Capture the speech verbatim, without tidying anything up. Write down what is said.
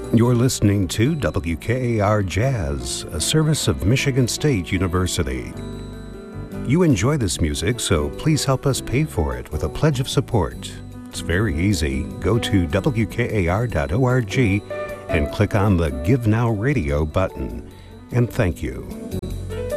You're listening to W K A R Jazz, a service of Michigan State University. You enjoy this music, so please help us pay for it with a pledge of support. It's very easy. Go to W K A R dot org and click on the Give Now Radio button. And thank you.